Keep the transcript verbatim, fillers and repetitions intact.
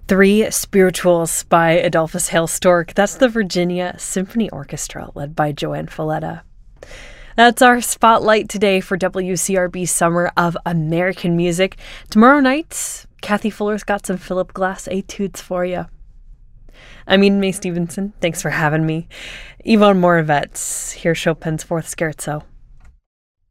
Three Spirituals by Adolphus Hale Stork. That's the Virginia Symphony Orchestra, led by Joanne Falletta. That's our spotlight today for W C R B Summer of American Music. Tomorrow night, Kathy Fuller's got some Philip Glass etudes for you. I'm Eden Mae Stevenson. Thanks for having me. Yvonne Moravets. Here's Chopin's Fourth Scherzo.